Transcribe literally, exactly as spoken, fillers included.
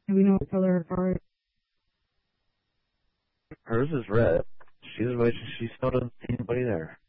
Do we know what color her car is? Hers is red. She's she still doesn't see anybody there.